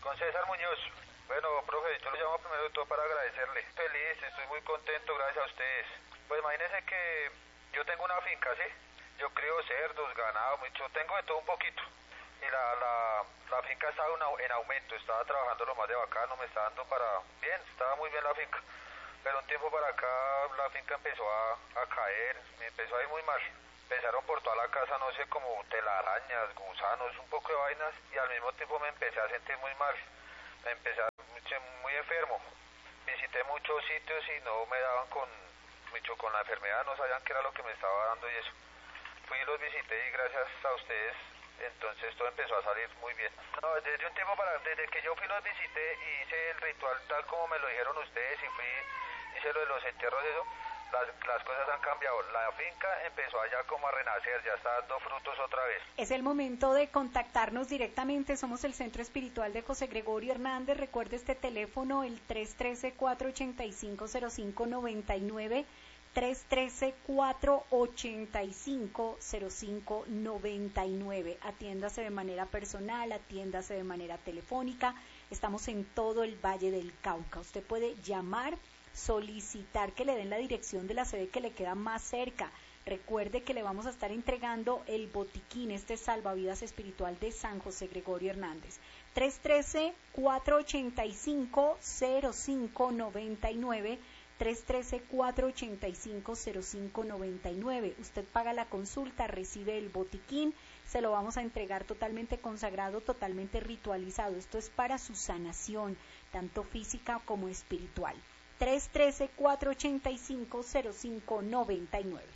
Con César Muñoz. Bueno, profe, yo lo llamo primero de todo para agradecerle. Feliz, estoy muy contento gracias a ustedes. Pues imagínense que yo tengo una finca, ¿sí? Yo crío cerdos, ganado, mucho, tengo de todo un poquito. Y la finca estaba en aumento, estaba trabajando lo más de bacano, me estaba dando para bien, estaba muy bien la finca. Pero un tiempo para acá la finca empezó a caer, me empezó a ir muy mal. Empezaron por toda la casa, no sé, como telarañas, gusanos, un poco de vainas, y al mismo tiempo me empecé a sentir muy mal. Me empecé a sentir muy enfermo. Visité muchos sitios y no me daban mucho con la enfermedad, no sabían qué era lo que me estaba dando y eso. Fui y los visité y gracias a ustedes, entonces todo empezó a salir muy bien. No, desde un tiempo desde que yo fui los visité y hice el ritual tal como me lo dijeron ustedes y hice lo de los entierros y eso, las cosas han cambiado. La finca empezó allá como a renacer, ya está dando frutos otra vez. Es el momento de contactarnos directamente. Somos el Centro Espiritual de José Gregorio Hernández. Recuerde este teléfono, el 313-485-0599. 313-485-0599. Atiéndase de manera personal, atiéndase de manera telefónica. Estamos en todo el Valle del Cauca. Usted puede llamar, solicitar que le den la dirección de la sede que le queda más cerca. Recuerde que le vamos a estar entregando el botiquín, este salvavidas espiritual de San José Gregorio Hernández. 313-485-0599. 313-485-0599. Usted paga la consulta, recibe el botiquín, se lo vamos a entregar totalmente consagrado, totalmente ritualizado. Esto es para su sanación, tanto física como espiritual. 313-485-0599.